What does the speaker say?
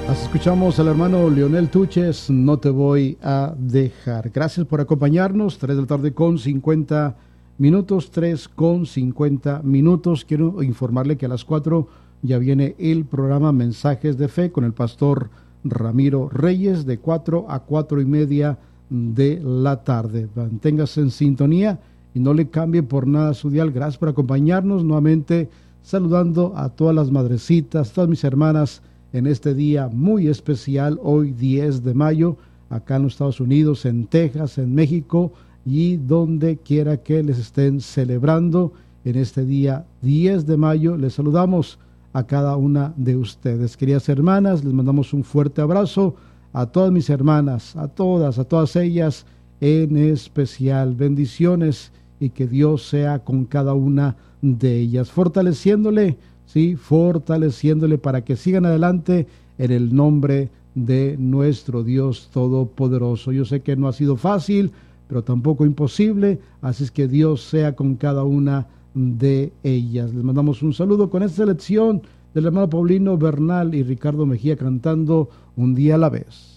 Así escuchamos al hermano Leonel Tuches, No te voy a dejar. Gracias por acompañarnos, 3 de la tarde con 50 minutos, 3 con 50 minutos. Quiero informarle que a las 4 ya viene el programa Mensajes de Fe con el pastor Ramiro Reyes de 4 a 4:30 de la tarde. Manténgase en sintonía y no le cambie por nada su dial. Gracias por acompañarnos, nuevamente saludando a todas las madrecitas, todas mis hermanas en este día muy especial, hoy 10 de mayo, acá en los Estados Unidos, en Texas, en México y donde quiera que les estén celebrando en este día 10 de mayo. Les saludamos a cada una de ustedes. Queridas hermanas, les mandamos un fuerte abrazo a todas mis hermanas, a todas ellas en especial. Bendiciones y que Dios sea con cada una de ellas, fortaleciéndole para que sigan adelante en el nombre de nuestro Dios Todopoderoso. Yo sé que no ha sido fácil, pero tampoco imposible, así es que Dios sea con cada una de ellas. Les mandamos un saludo con esta selección del hermano Paulino Bernal y Ricardo Mejía cantando Un día a la vez.